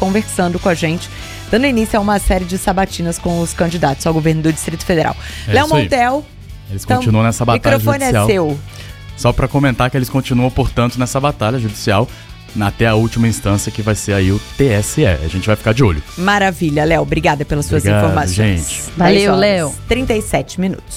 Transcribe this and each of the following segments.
conversando com a gente, dando início a uma série de sabatinas com os candidatos ao governo do Distrito Federal. Léo Montel, eles continuam nessa batalha judicial. O microfone é seu. Só para comentar que eles continuam, portanto, nessa batalha judicial até a última instância, que vai ser aí o TSE. A gente vai ficar de olho. Maravilha, Léo. Obrigada pelas suas informações. Gente. Valeu, Léo. 37 minutos.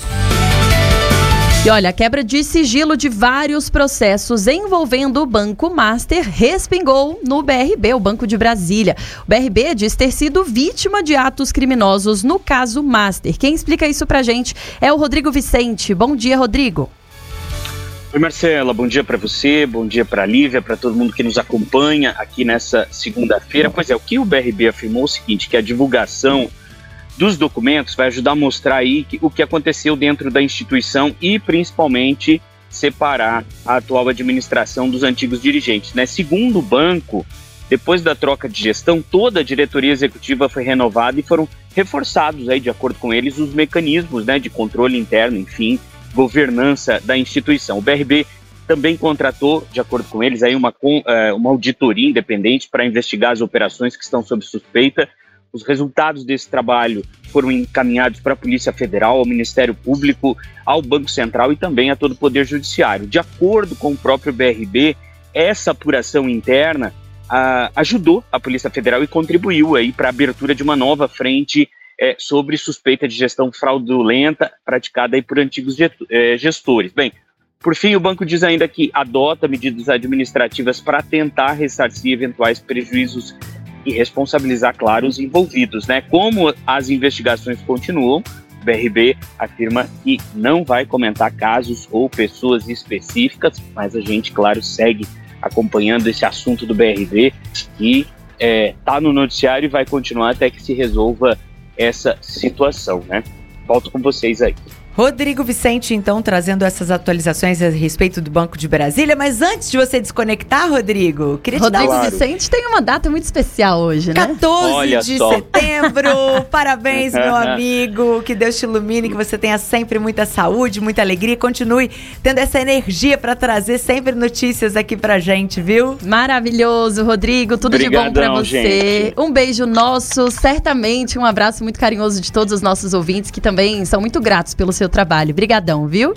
E olha, a quebra de sigilo de vários processos envolvendo o Banco Master respingou no BRB, o Banco de Brasília. O BRB diz ter sido vítima de atos criminosos no caso Master. Quem explica isso pra gente é o Rodrigo Vicente. Bom dia, Rodrigo. Oi, Marcela, bom dia para você, bom dia para a Lívia, para todo mundo que nos acompanha aqui nessa segunda-feira. Pois é, o que o BRB afirmou é o seguinte, que a divulgação dos documentos vai ajudar a mostrar aí o que aconteceu dentro da instituição e, principalmente, separar a atual administração dos antigos dirigentes, né? Segundo o banco, depois da troca de gestão, toda a diretoria executiva foi renovada e foram reforçados, aí, de acordo com eles, os mecanismos, né, de controle interno, enfim, governança da instituição. O BRB também contratou, de acordo com eles, aí uma auditoria independente para investigar as operações que estão sob suspeita. Os resultados desse trabalho foram encaminhados para a Polícia Federal, ao Ministério Público, ao Banco Central e também a todo o Poder Judiciário. De acordo com o próprio BRB, essa apuração interna ajudou a Polícia Federal e contribuiu aí para a abertura de uma nova frente sobre suspeita de gestão fraudulenta praticada aí por antigos gestores. Bem, por fim, o banco diz ainda que adota medidas administrativas para tentar ressarcir eventuais prejuízos e responsabilizar, claro, os envolvidos, né? Como as investigações continuam, o BRB afirma que não vai comentar casos ou pessoas específicas, mas a gente, claro, segue acompanhando esse assunto do BRB e está no noticiário e vai continuar até que se resolva essa situação, né? Volto com vocês aí. Rodrigo Vicente, então, trazendo essas atualizações a respeito do Banco de Brasília. Mas antes de você desconectar, Rodrigo, queria te dar... Rodrigo Vicente tem uma data muito especial hoje, né? 14 de setembro. Parabéns, meu amigo. Que Deus te ilumine, que você tenha sempre muita saúde, muita alegria. Continue tendo essa energia para trazer sempre notícias aqui pra gente, viu? Maravilhoso, Rodrigo. Tudo Obrigadão, de bom pra você. Gente. Um beijo nosso, certamente um abraço muito carinhoso de todos os nossos ouvintes, que também são muito gratos pelo seu trabalho. Brigadão, viu?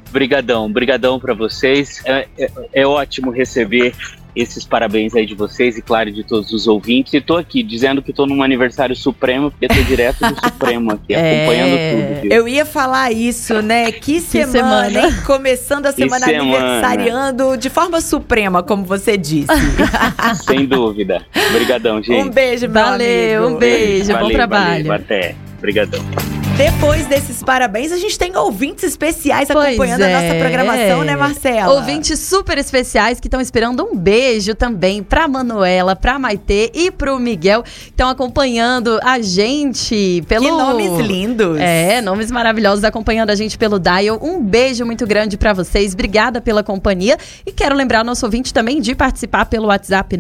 Brigadão para vocês. É ótimo receber esses parabéns aí de vocês e, claro, de todos os ouvintes. E tô aqui dizendo que tô num aniversário supremo, porque tô direto do Supremo aqui, acompanhando tudo, viu? Eu ia falar isso, né? Que semana, hein? Começando a semana aniversariando de forma suprema, como você disse. Sem dúvida. Obrigadão, gente. Um beijo, meu amigo. Um beijo. Bom trabalho. Valeu, até. Obrigadão. Depois desses parabéns, a gente tem ouvintes especiais acompanhando a nossa programação, né, Marcela? Ouvintes super especiais que estão esperando um beijo também pra Manuela, pra Maitê e pro Miguel. Estão acompanhando a gente pelo... Que nomes lindos! Nomes maravilhosos acompanhando a gente pelo Dial. Um beijo muito grande pra vocês. Obrigada pela companhia. E quero lembrar nosso ouvinte também de participar pelo WhatsApp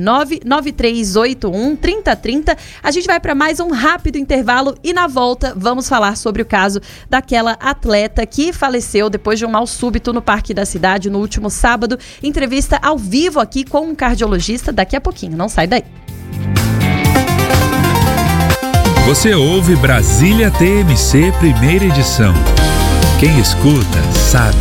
993813030. A gente vai pra mais um rápido intervalo e na volta vamos falar sobre o caso daquela atleta que faleceu depois de um mal súbito no Parque da Cidade no último sábado. Entrevista ao vivo aqui com um cardiologista daqui a pouquinho. Não sai daí. Você ouve Brasília TMC, primeira edição. Quem escuta, sabe.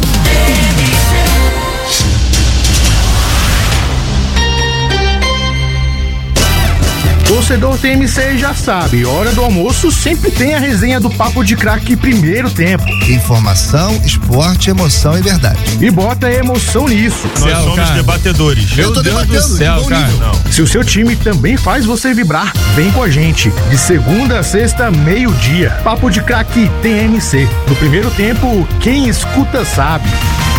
Torcedor TMC já sabe, hora do almoço sempre tem a resenha do Papo de Craque Primeiro Tempo. Informação, esporte, emoção e verdade. E bota emoção nisso. Nós somos debatedores. Meu Deus do céu, cara. Se o seu time também faz você vibrar, vem com a gente. De segunda a sexta, meio-dia. Papo de Craque TMC. No Primeiro Tempo, quem escuta sabe.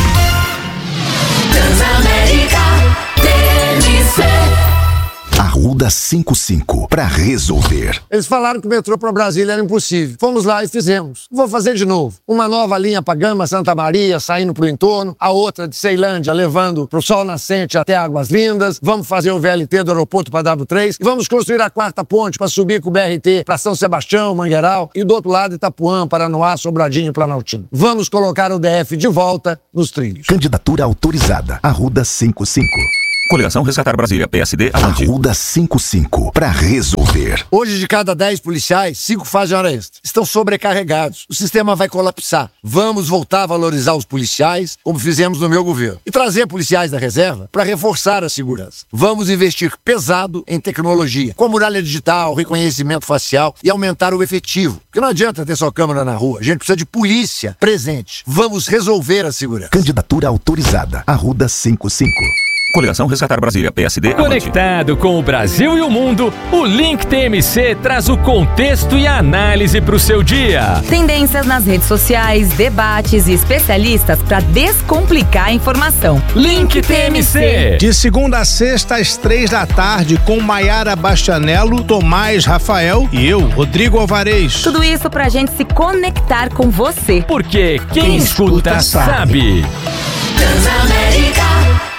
Transamérica TMC. Arruda 55 para resolver. Eles falaram que o metrô para Brasília era impossível. Fomos lá e fizemos. Vou fazer de novo. Uma nova linha para Gama, Santa Maria, saindo pro entorno. A outra de Ceilândia, levando pro Sol Nascente até Águas Lindas. Vamos fazer o VLT do aeroporto para W3. E vamos construir a quarta ponte para subir com o BRT para São Sebastião, Mangueiral. E do outro lado, Itapuã, Paranoá, Sobradinho e Planaltino. Vamos colocar o DF de volta nos trilhos. Candidatura autorizada. Arruda 55. Coligação Resgatar Brasília, PSD, avante. Arruda 55 para resolver. Hoje, de cada 10 policiais, 5 fazem hora extra. Estão sobrecarregados. O sistema vai colapsar. Vamos voltar a valorizar os policiais, como fizemos no meu governo. E trazer policiais da reserva para reforçar a segurança. Vamos investir pesado em tecnologia, com a muralha digital, reconhecimento facial e aumentar o efetivo. Porque não adianta ter só câmera na rua. A gente precisa de polícia presente. Vamos resolver a segurança. Candidatura autorizada. Arruda 55. Coligação Resgatar Brasília, PSD. Conectado com o Brasil e o mundo, o Link TMC traz o contexto e a análise para o seu dia. Tendências nas redes sociais, debates e especialistas para descomplicar a informação. Link TMC. De segunda a sexta, às 3 da tarde, com Maiara Bastianello, Tomás Rafael e eu, Rodrigo Alvarez. Tudo isso pra gente se conectar com você. Porque quem escuta sabe. Transamérica.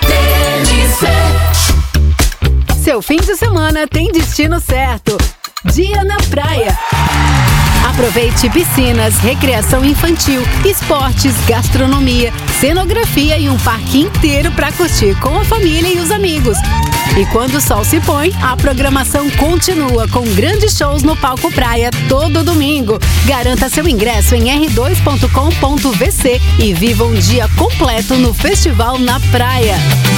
Seu fim de semana tem destino certo. Dia na praia. Aproveite piscinas, recreação infantil, esportes, gastronomia, cenografia e um parque inteiro para curtir com a família e os amigos. E quando o sol se põe, a programação continua com grandes shows no Palco Praia todo domingo. Garanta seu ingresso em r2.com.vc e viva um dia completo no Festival na Praia.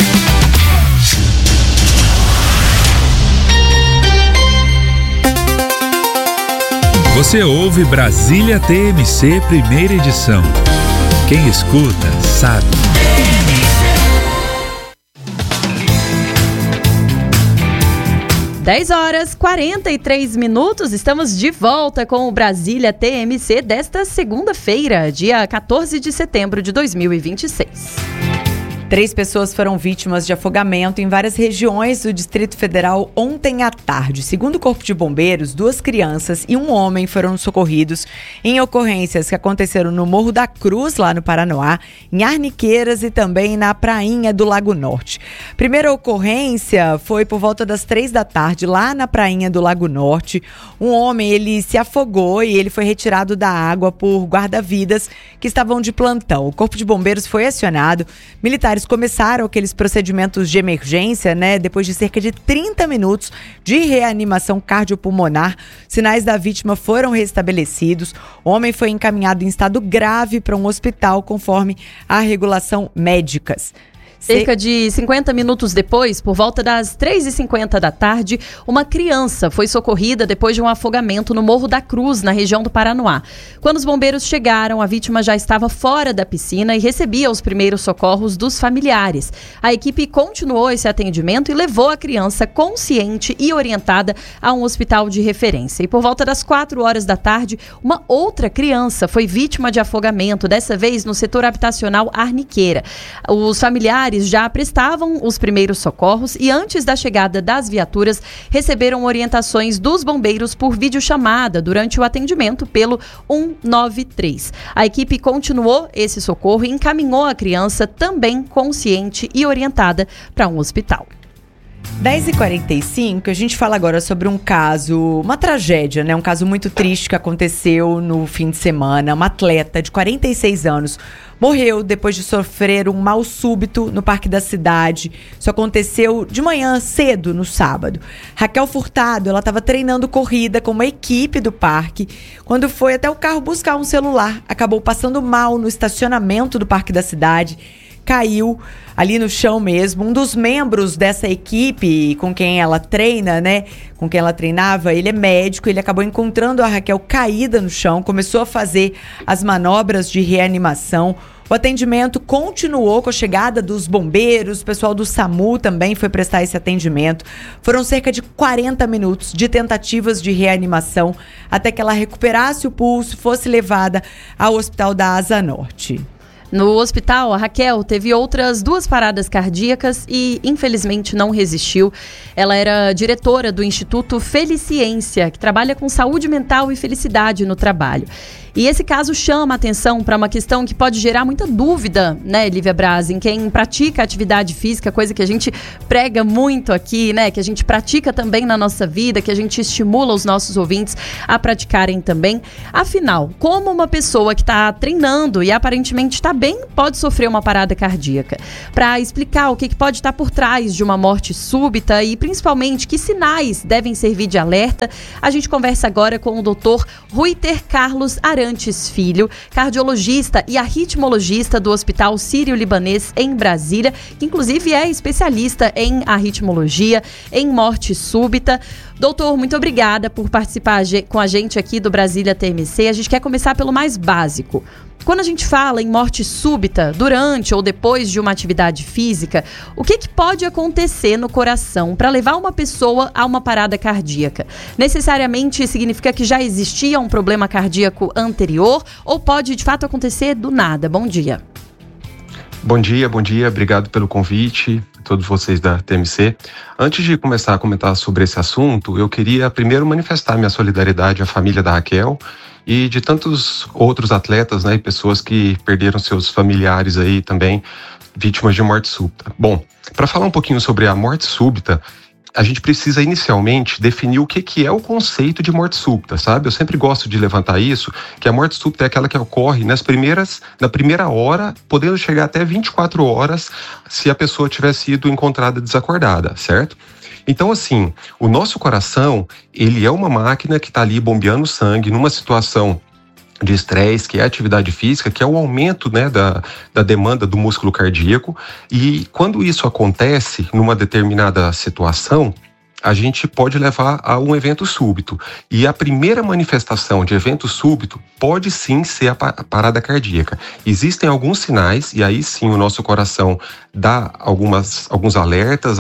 Você ouve Brasília TMC, primeira edição. Quem escuta, sabe. 10h43, estamos de volta com o Brasília TMC desta segunda-feira, dia 14 de setembro de 2026. 3 pessoas foram vítimas de afogamento em várias regiões do Distrito Federal ontem à tarde. Segundo o Corpo de Bombeiros, 2 crianças e um homem foram socorridos em ocorrências que aconteceram no Morro da Cruz, lá no Paranoá, em Arniqueiras e também na Prainha do Lago Norte. Primeira ocorrência foi por volta das 3 da tarde, lá na Prainha do Lago Norte. Um homem, ele se afogou e ele foi retirado da água por guarda-vidas que estavam de plantão. O Corpo de Bombeiros foi acionado, militares começaram aqueles procedimentos de emergência, né? Depois de cerca de 30 minutos de reanimação cardiopulmonar, sinais da vítima foram restabelecidos. O homem foi encaminhado em estado grave para um hospital, conforme a regulação médicas. Cerca de 50 minutos depois, por volta das 3h50 da tarde, uma criança foi socorrida depois de um afogamento no Morro da Cruz, na região do Paranoá. Quando os bombeiros chegaram, a vítima já estava fora da piscina e recebia os primeiros socorros dos familiares. A equipe continuou esse atendimento e levou a criança consciente e orientada a um hospital de referência. E por volta das 4 horas da tarde, uma outra criança foi vítima de afogamento, dessa vez no setor habitacional Arniqueira. Os familiares já prestavam os primeiros socorros e antes da chegada das viaturas receberam orientações dos bombeiros por videochamada durante o atendimento pelo 193. A equipe continuou esse socorro e encaminhou a criança também consciente e orientada para um hospital. 10h45, a gente fala agora sobre um caso, uma tragédia, né? Um caso muito triste que aconteceu no fim de semana. Uma atleta de 46 anos morreu depois de sofrer um mal súbito no Parque da Cidade. Isso aconteceu de manhã cedo, no sábado. Raquel Furtado, ela estava treinando corrida com uma equipe do parque. Quando foi até o carro buscar um celular, acabou passando mal no estacionamento do Parque da Cidade. Caiu ali no chão mesmo. Um dos membros dessa equipe com quem ela treina, né? Com quem ela treinava, ele é médico, ele acabou encontrando a Raquel caída no chão, começou a fazer as manobras de reanimação. O atendimento continuou com a chegada dos bombeiros, o pessoal do SAMU também foi prestar esse atendimento. Foram cerca de 40 minutos de tentativas de reanimação até que ela recuperasse o pulso e fosse levada ao Hospital da Asa Norte. No hospital, a Raquel teve outras 2 paradas cardíacas e, infelizmente, não resistiu. Ela era diretora do Instituto Feliciência, que trabalha com saúde mental e felicidade no trabalho. E esse caso chama a atenção para uma questão que pode gerar muita dúvida, né, Lívia Braz, em quem pratica atividade física, coisa que a gente prega muito aqui, né, que a gente pratica também na nossa vida, que a gente estimula os nossos ouvintes a praticarem também. Afinal, como uma pessoa que está treinando e aparentemente está também pode sofrer uma parada cardíaca. Para explicar o que pode estar por trás de uma morte súbita e principalmente que sinais devem servir de alerta, a gente conversa agora com o Dr. Ruiter Carlos Arantes Filho, cardiologista e arritmologista do Hospital Sírio-Libanês em Brasília, que inclusive é especialista em arritmologia, em morte súbita. Doutor, muito obrigada por participar com a gente aqui do Brasília TMC. A gente quer começar pelo mais básico. Quando a gente fala em morte súbita, durante ou depois de uma atividade física, o que pode acontecer no coração para levar uma pessoa a uma parada cardíaca? Necessariamente significa que já existia um problema cardíaco anterior ou pode de fato acontecer do nada? Bom dia. Bom dia, obrigado pelo convite, a todos vocês da TMC. Antes de começar a comentar sobre esse assunto, eu queria primeiro manifestar minha solidariedade à família da Raquel e de tantos outros atletas, né, e pessoas que perderam seus familiares aí também, vítimas de morte súbita. Bom, para falar um pouquinho sobre a morte súbita, a gente precisa inicialmente definir o que é o conceito de morte súbita, sabe? Eu sempre gosto de levantar isso, que a morte súbita é aquela que ocorre na primeira hora, podendo chegar até 24 horas se a pessoa tiver sido encontrada desacordada, certo? Então, assim, o nosso coração, ele é uma máquina que está ali bombeando sangue numa situação de estresse, que é a atividade física, que é o aumento, né, da demanda do músculo cardíaco. E quando isso acontece numa determinada situação, a gente pode levar a um evento súbito. E a primeira manifestação de evento súbito pode sim ser a parada cardíaca. Existem alguns sinais, e aí sim o nosso coração dá alguns alertas,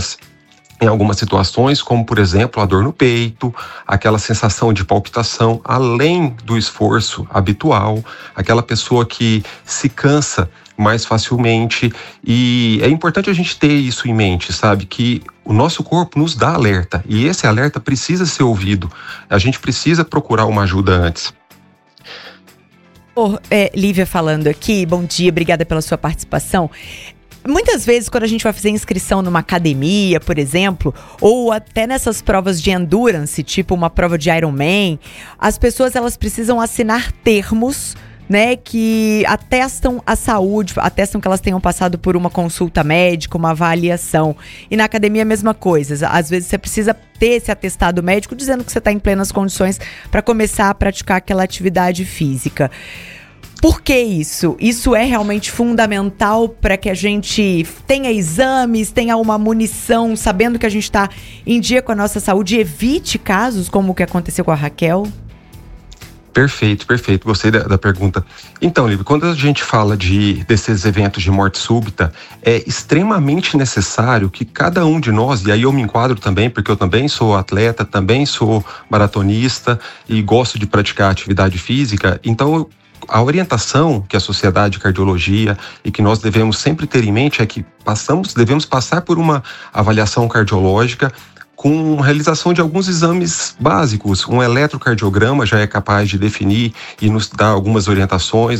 em algumas situações, como por exemplo a dor no peito, aquela sensação de palpitação além do esforço habitual, aquela pessoa que se cansa mais facilmente. E é importante a gente ter isso em mente, sabe? Que o nosso corpo nos dá alerta e esse alerta precisa ser ouvido. A gente precisa procurar uma ajuda antes. Lívia falando aqui, bom dia, obrigada pela sua participação. Muitas vezes, quando a gente vai fazer inscrição numa academia, por exemplo, ou até nessas provas de endurance, tipo uma prova de Ironman, as pessoas elas precisam assinar termos, né, que atestam a saúde, atestam que elas tenham passado por uma consulta médica, uma avaliação. E na academia a mesma coisa. Às vezes você precisa ter esse atestado médico dizendo que você está em plenas condições para começar a praticar aquela atividade física. Por que isso? Isso é realmente fundamental para que a gente tenha exames, tenha uma munição, sabendo que a gente está em dia com a nossa saúde e evite casos como o que aconteceu com a Raquel? Perfeito. Gostei da pergunta. Então, Lívia, quando a gente fala desses eventos de morte súbita, é extremamente necessário que cada um de nós, e aí eu me enquadro também, porque eu também sou atleta, também sou maratonista e gosto de praticar atividade física, então a orientação que a Sociedade de Cardiologia e que nós devemos sempre ter em mente é que devemos passar por uma avaliação cardiológica com realização de alguns exames básicos. Um eletrocardiograma já é capaz de definir e nos dar algumas orientações,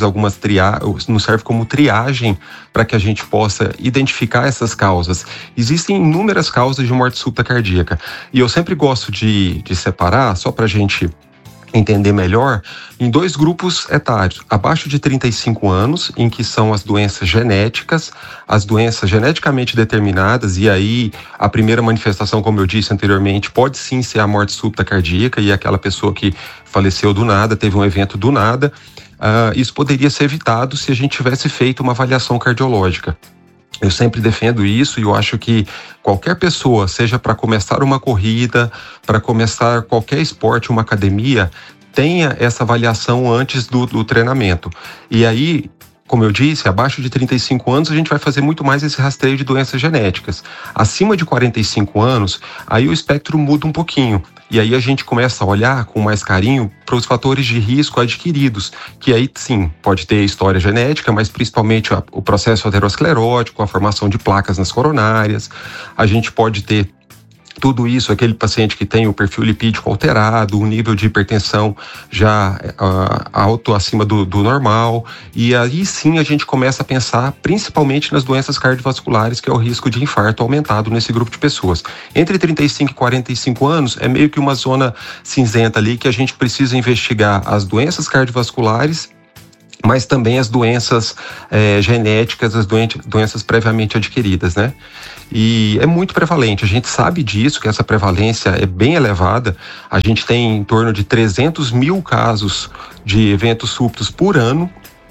nos serve como triagem para que a gente possa identificar essas causas. Existem inúmeras causas de morte súbita cardíaca e eu sempre gosto de separar, só para a gente entender melhor, em 2 grupos etários, abaixo de 35 anos, em que são as doenças genéticas, as doenças geneticamente determinadas, e aí a primeira manifestação, como eu disse anteriormente, pode sim ser a morte súbita cardíaca, e aquela pessoa que faleceu do nada, teve um evento do nada, isso poderia ser evitado se a gente tivesse feito uma avaliação cardiológica. Eu sempre defendo isso e eu acho que qualquer pessoa, seja para começar uma corrida, para começar qualquer esporte, uma academia, tenha essa avaliação antes do treinamento. E aí, como eu disse, abaixo de 35 anos a gente vai fazer muito mais esse rastreio de doenças genéticas. Acima de 45 anos, aí o espectro muda um pouquinho. E aí a gente começa a olhar com mais carinho para os fatores de risco adquiridos, que aí sim, pode ter história genética, mas principalmente o processo aterosclerótico, a formação de placas nas coronárias. A gente pode ter tudo isso, aquele paciente que tem o perfil lipídico alterado, o nível de hipertensão já alto acima do normal, e aí sim a gente começa a pensar principalmente nas doenças cardiovasculares, que é o risco de infarto aumentado nesse grupo de pessoas. Entre 35 e 45 anos é meio que uma zona cinzenta ali que a gente precisa investigar as doenças cardiovasculares mas também as doenças genéticas, as doenças previamente adquiridas, né? E é muito prevalente, a gente sabe disso, que essa prevalência é bem elevada. A gente tem em torno de 300 mil casos de eventos súbitos por ano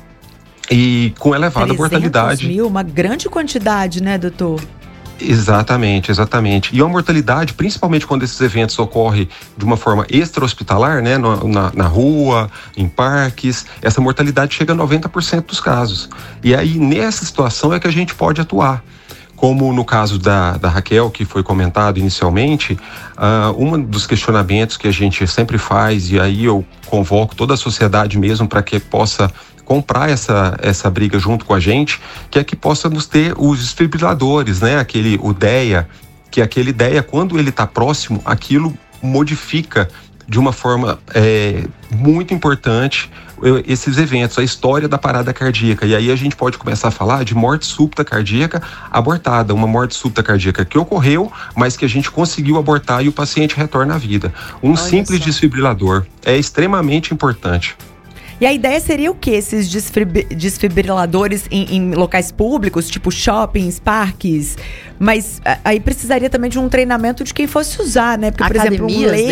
e com elevada mortalidade. 300 mil, uma grande quantidade, né, doutor? Exatamente. E a mortalidade, principalmente quando esses eventos ocorrem de uma forma extra-hospitalar, né, na rua, em parques, essa mortalidade chega a 90% dos casos. E aí, nessa situação é que a gente pode atuar. Como no caso da Raquel, que foi comentado inicialmente, um dos questionamentos que a gente sempre faz, e aí eu convoco toda a sociedade mesmo para que possa comprar essa briga junto com a gente, que é que possamos ter os desfibriladores, né? O DEA, que é aquele DEA, quando ele está próximo, aquilo modifica de uma forma muito importante esses eventos, a história da parada cardíaca. E aí a gente pode começar a falar de morte súbita cardíaca abortada, uma morte súbita cardíaca que ocorreu, mas que a gente conseguiu abortar e o paciente retorna à vida. Um simples desfibrilador é extremamente importante. E a ideia seria o quê? Esses desfibriladores em locais públicos, tipo shoppings, parques? Mas aí precisaria também de um treinamento de quem fosse usar, né? Porque, por exemplo,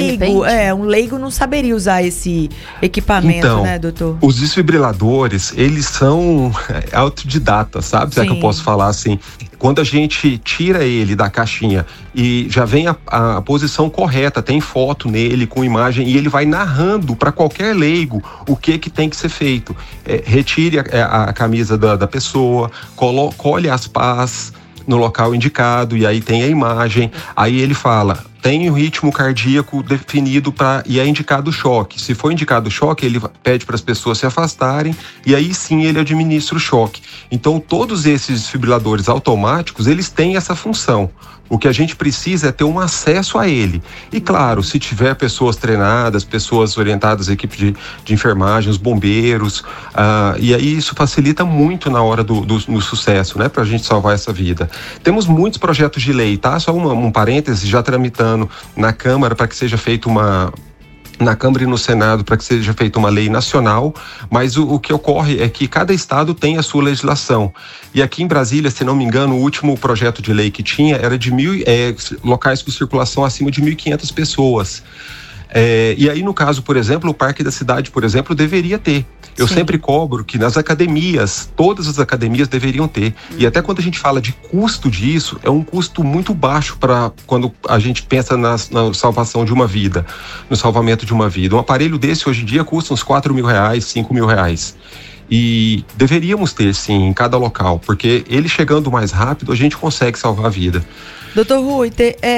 um leigo não saberia usar esse equipamento, então, né, doutor? Os desfibriladores, eles são autodidatas, sabe? Se é que eu posso falar assim. Quando a gente tira ele da caixinha e já vem a posição correta, tem foto nele com imagem e ele vai narrando para qualquer leigo o que tem que ser feito. Retire a camisa da pessoa, colhe as pás no local indicado e aí tem a imagem. Aí ele fala, tem o ritmo cardíaco definido e é indicado o choque. Se for indicado o choque, ele pede para as pessoas se afastarem e aí sim ele administra o choque. Então todos esses desfibriladores automáticos, eles têm essa função. O que a gente precisa é ter um acesso a ele. E claro, se tiver pessoas treinadas, pessoas orientadas, equipe de enfermagem, os bombeiros, e aí isso facilita muito na hora do sucesso, né, pra gente salvar essa vida. Temos muitos projetos de lei, tá? Só um parêntese, já tramitando na Câmara para que seja feita na Câmara e no Senado para que seja feita uma lei nacional, mas o que ocorre é que cada estado tem a sua legislação. E aqui em Brasília, se não me engano, o último projeto de lei que tinha era de locais com circulação acima de 1.500 pessoas. E aí, no caso, por exemplo, o Parque da Cidade, por exemplo, deveria ter. Eu sempre cobro que nas academias, todas as academias deveriam ter. E até quando a gente fala de custo disso, é um custo muito baixo para quando a gente pensa na salvação de uma vida, no salvamento de uma vida. Um aparelho desse hoje em dia custa uns R$4.000, R$5.000. E deveríamos ter, sim, em cada local, porque ele chegando mais rápido, a gente consegue salvar a vida. Doutor Rui,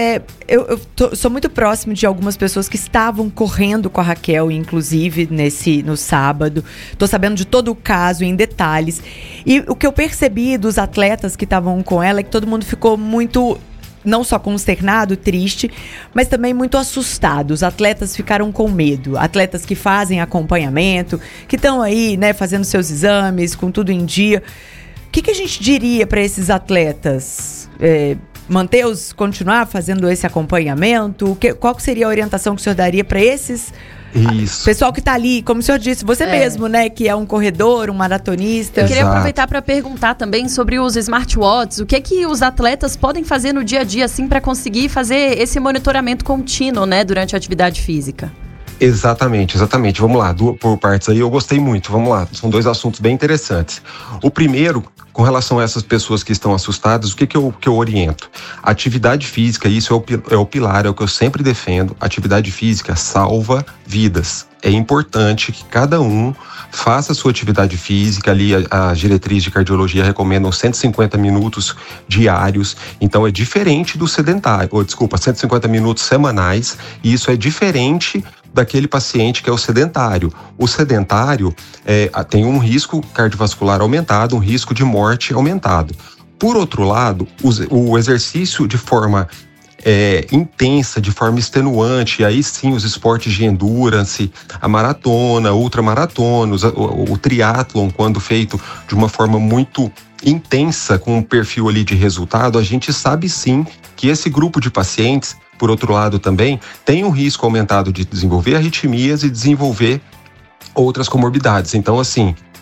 sou muito próximo de algumas pessoas que estavam correndo com a Raquel, inclusive no sábado. Estou sabendo de todo o caso em detalhes. E o que eu percebi dos atletas que estavam com ela é que todo mundo ficou muito, não só consternado, triste, mas também muito assustado. Os atletas ficaram com medo. Atletas que fazem acompanhamento, que estão aí, né, fazendo seus exames, com tudo em dia. O que a gente diria para esses atletas? Continuar fazendo esse acompanhamento? Qual seria a orientação que o senhor daria para esses... Isso. Pessoal que está ali, como o senhor disse, você mesmo, né, que é um corredor, um maratonista. Eu queria aproveitar para perguntar também sobre os smartwatches. O que os atletas podem fazer no dia a dia, assim, para conseguir fazer esse monitoramento contínuo, né, durante a atividade física? Exatamente. Vamos lá, por partes aí, eu gostei muito. Vamos lá, são dois assuntos bem interessantes. O primeiro, com relação a essas pessoas que estão assustadas, o que eu oriento? Atividade física, isso é o pilar, é o que eu sempre defendo. Atividade física salva vidas. É importante que cada um faça a sua atividade física. Ali a diretriz de cardiologia recomenda 150 minutos diários. Então é diferente do sedentário, 150 minutos semanais. E isso é diferente daquele paciente que é o sedentário. O sedentário tem um risco cardiovascular aumentado, um risco de morte aumentado. Por outro lado, o exercício de forma intensa, de forma extenuante, aí sim os esportes de endurance, a maratona, ultramaratona, o triatlon, quando feito de uma forma muito intensa, com um perfil ali de resultado, a gente sabe sim que esse grupo de pacientes, por outro lado também, tem um risco aumentado de desenvolver arritmias e desenvolver outras comorbidades. Então, assim,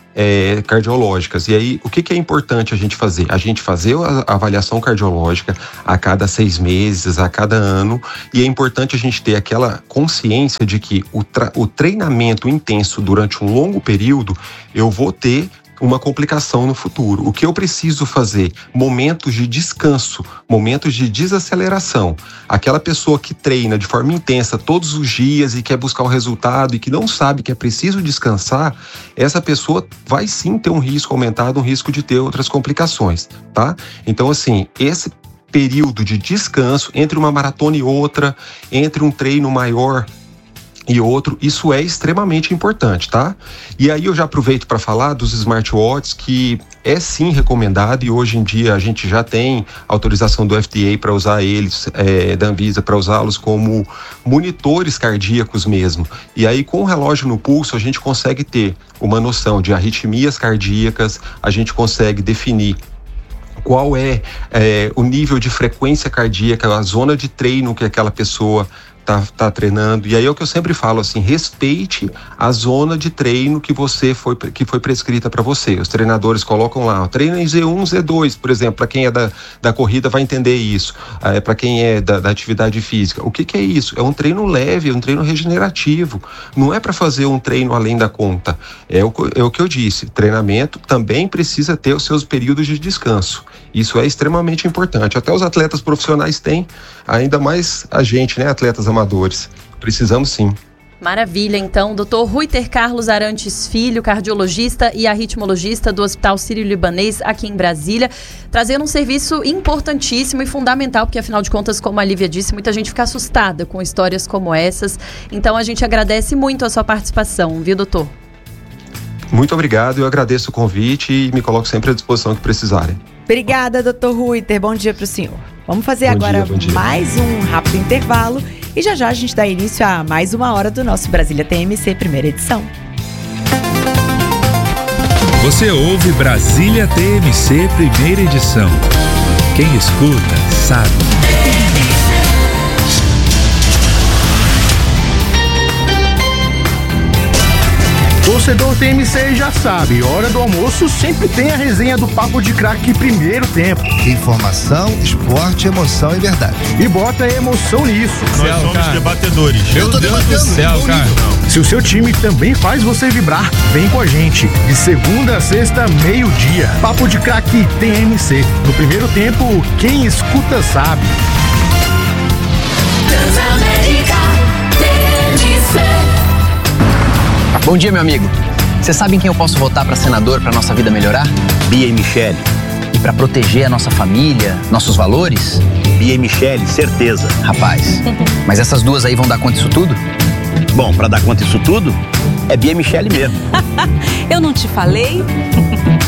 cardiológicas. E aí, o que é importante a gente fazer? A gente fazer a avaliação cardiológica a cada 6 meses, a cada ano, e é importante a gente ter aquela consciência de que o treinamento intenso durante um longo período, eu vou ter uma complicação no futuro. O que eu preciso fazer? Momentos de descanso, momentos de desaceleração. Aquela pessoa que treina de forma intensa todos os dias e quer buscar o resultado e que não sabe que é preciso descansar, essa pessoa vai sim ter um risco aumentado, um risco de ter outras complicações, tá? Então, assim, esse período de descanso entre uma maratona e outra, entre um treino maior e outro, isso é extremamente importante, tá? E aí eu já aproveito para falar dos smartwatches, que é sim recomendado, e hoje em dia a gente já tem autorização do FDA para usar eles, da Anvisa, para usá-los como monitores cardíacos mesmo. E aí com o relógio no pulso a gente consegue ter uma noção de arritmias cardíacas, a gente consegue definir qual é o nível de frequência cardíaca, a zona de treino que aquela pessoa tá treinando. E aí é o que eu sempre falo, assim, respeite a zona de treino que foi prescrita para você. Os treinadores colocam lá, treina em Z1, Z2, por exemplo, para quem é da corrida vai entender isso, para quem é da atividade física. O que é isso? É um treino leve, é um treino regenerativo, não é para fazer um treino além da conta. É o que eu disse, treinamento também precisa ter os seus períodos de descanso. Isso é extremamente importante. Até os atletas profissionais têm, ainda mais a gente, né, atletas amadores. Precisamos sim. Maravilha, então, Dr. Ruiter Carlos Arantes Filho, cardiologista e arritmologista do Hospital Sírio-Libanês aqui em Brasília, trazendo um serviço importantíssimo e fundamental, porque afinal de contas, como a Lívia disse, muita gente fica assustada com histórias como essas. Então a gente agradece muito a sua participação, viu, doutor? Muito obrigado, eu agradeço o convite e me coloco sempre à disposição que precisarem. Obrigada, doutor Ruiter. Bom dia para o senhor. Vamos fazer agora mais um rápido intervalo e já a gente dá início a mais uma hora do nosso Brasília TMC, primeira edição. Você ouve Brasília TMC, primeira edição. Quem escuta, sabe. Torcedor TMC já sabe, hora do almoço sempre tem a resenha do Papo de Craque primeiro tempo. Informação, esporte, emoção e verdade. E bota emoção nisso. Nós somos debatedores. Meu Deus do céu, cara. Se o seu time também faz você vibrar, vem com a gente. De segunda a sexta, meio-dia. Papo de Craque TMC. No primeiro tempo, quem escuta sabe. Bom dia, meu amigo. Você sabe em quem eu posso votar para senador para nossa vida melhorar? Bia e Michele. E para proteger a nossa família, nossos valores? Bia e Michele, certeza. Rapaz, mas essas duas aí vão dar conta disso tudo? Bom, para dar conta disso tudo, é Bia e Michele mesmo. Eu não te falei?